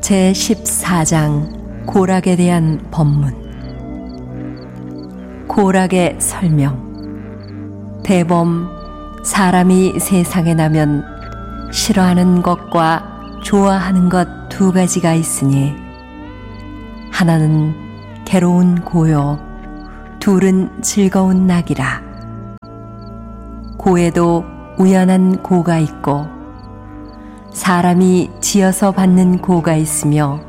제14장 고락에 대한 법문. 고락의 설명. 대범, 사람이 세상에 나면 싫어하는 것과 좋아하는 것 두 가지가 있으니 하나는 괴로운 고요, 둘은 즐거운 낙이라. 고에도 우연한 고가 있고 사람이 지어서 받는 고가 있으며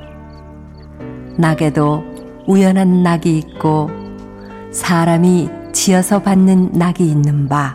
낙에도 우연한 낙이 있고 사람이 지어서 받는 낙이 있는 바.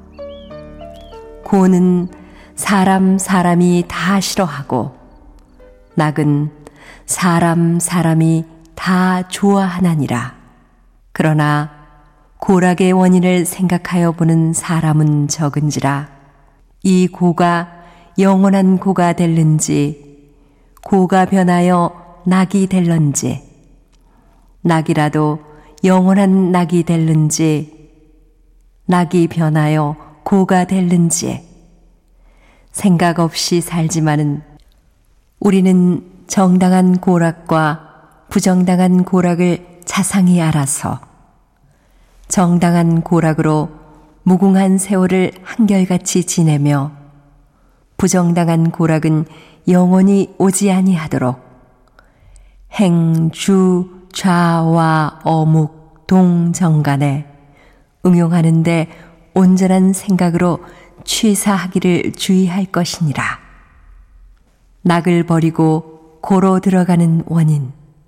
고는 사람이 다 싫어하고 낙은 사람이 다 좋아하나니라. 그러나 고락의 원인을 생각하여 보는 사람은 적은지라. 이 고가 영원한 고가 될는지 고가 변하여 낙이 될런지, 낙이라도 영원한 낙이 될는지 낙이 변하여 고가 될는지 생각 없이 살지만은 우리는 정당한 고락과 부정당한 고락을 자상히 알아서 정당한 고락으로 무궁한 세월을 한결같이 지내며 부정당한 고락은 영원히 오지 아니하도록 행주 좌와 어묵 동정간에 응용하는데 온전한 생각으로 취사하기를 주의할 것이니라. 낙을 버리고 고로 들어가는 원인.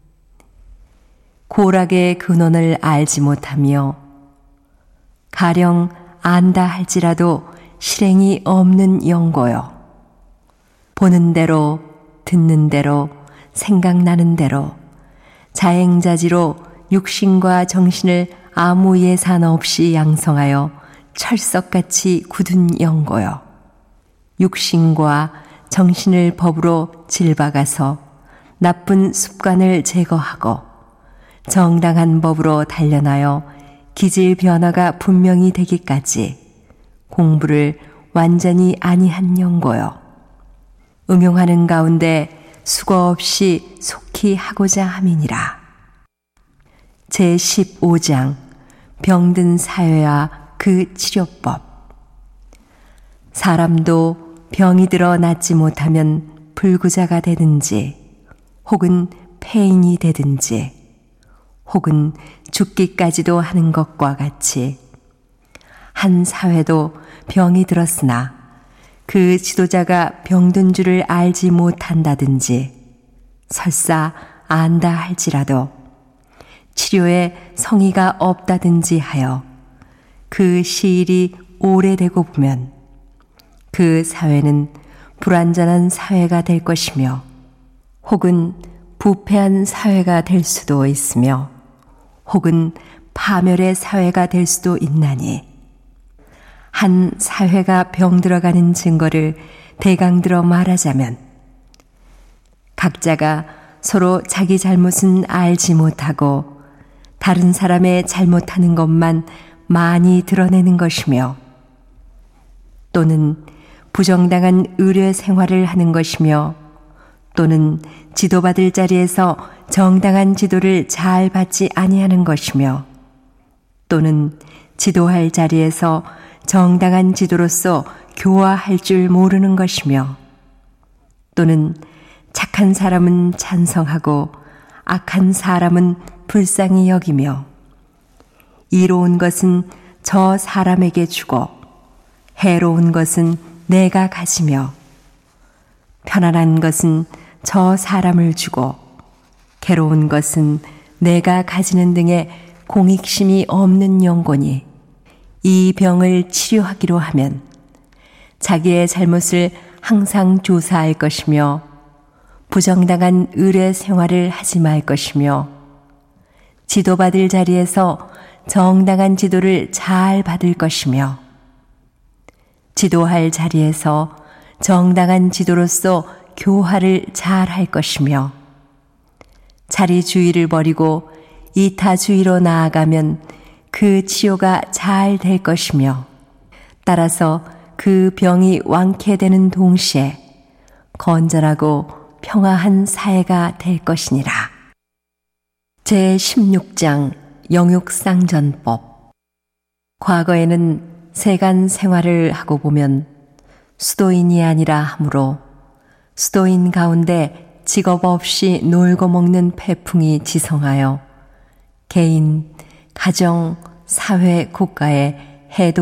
고락의 근원을 알지 못하며 가령 안다 할지라도 실행이 없는 영고요. 보는 대로, 듣는 대로, 생각나는 대로 자행자지로 육신과 정신을 아무 예산 없이 양성하여 철석같이 굳은 영고요. 육신과 정신을 법으로 질박아서 나쁜 습관을 제거하고 정당한 법으로 단련하여 기질 변화가 분명히 되기까지 공부를 완전히 아니한 영고요. 응용하는 가운데 수고 없이 속히 하고자 함이니라. 제15장 병든 사회와 그 치료법. 사람도 병이 들어 낫지 못하면 불구자가 되든지 혹은 폐인이 되든지 혹은 죽기까지도 하는 것과 같이 한 사회도 병이 들었으나 그 지도자가 병든 줄을 알지 못한다든지 설사 안다 할지라도 치료에 성의가 없다든지 하여 그 시일이 오래되고 보면 그 사회는 불완전한 사회가 될 것이며 혹은 부패한 사회가 될 수도 있으며 혹은 파멸의 사회가 될 수도 있나니 한 사회가 병들어가는 증거를 대강들어 말하자면 각자가 서로 자기 잘못은 알지 못하고 다른 사람의 잘못하는 것만 많이 드러내는 것이며 또는 부정당한 의뢰 생활을 하는 것이며 또는 지도받을 자리에서 정당한 지도를 잘 받지 아니하는 것이며 또는 지도할 자리에서 정당한 지도로서 교화할 줄 모르는 것이며 또는 착한 사람은 찬성하고 악한 사람은 불쌍히 여기며 이로운 것은 저 사람에게 주고 해로운 것은 내가 가지며 편안한 것은 저 사람을 주고 괴로운 것은 내가 가지는 등의 공익심이 없는 영혼이 이 병을 치료하기로 하면 자기의 잘못을 항상 조사할 것이며 부정당한 의뢰 생활을 하지 말 것이며 지도받을 자리에서 정당한 지도를 잘 받을 것이며 지도할 자리에서 정당한 지도로서 교화를 잘 할 것이며 자리주의를 버리고 이타주의로 나아가면 그 치료가 잘 될 것이며 따라서 그 병이 완쾌되는 동시에 건전하고 평화한 사회가 될 것이니라. 제16장 영육상전법. 과거에는 세간 생활을 하고 보면 수도인이 아니라 하므로 수도인 가운데 직업 없이 놀고 먹는 패풍이 지성하여 개인, 가정, 사회, 국가에 해도